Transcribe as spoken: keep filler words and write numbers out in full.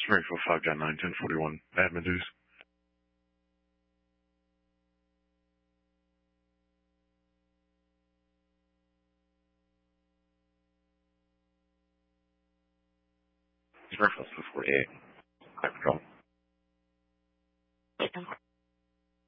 Springfield five nine ten forty-one, admin dues. Springfield two forty-eight, high patrol.